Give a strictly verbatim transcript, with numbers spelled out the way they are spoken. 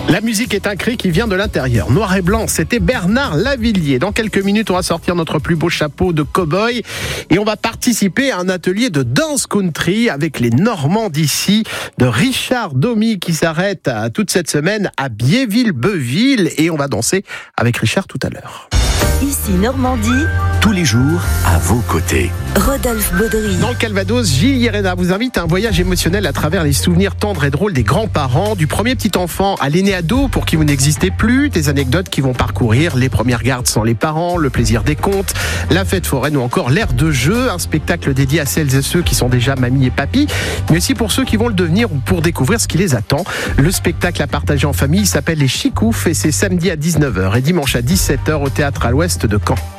La musique est un cri qui vient de l'intérieur. Noir et blanc, c'était Bernard Lavilliers. Dans quelques minutes, on va sortir notre plus beau chapeau de cow-boy et on va participer à un atelier de danse country avec les Normands d'ici, de Richard Domy qui s'arrête à, toute cette semaine à Biéville-Beuville et on va danser avec Richard tout à l'heure. Ici Normandie, tous les jours à vos côtés. Rodolphe Baudry. Dans le Calvados, Gilles Yerena vous invite à un voyage émotionnel à travers les souvenirs tendres et drôles des grands-parents, du premier petit enfant à l'aîné ado pour qui vous n'existez plus, des anecdotes qui vont parcourir les premières gardes sans les parents, le plaisir des contes, la fête foraine ou encore l'air de jeu, un spectacle dédié à celles et ceux qui sont déjà mamie et papy, mais aussi pour ceux qui vont le devenir ou pour découvrir ce qui les attend. Le spectacle à partager en famille s'appelle Les Chicoufs et c'est samedi à dix-neuf heures et dimanche à dix-sept heures au théâtre à l'Ouest de Caen.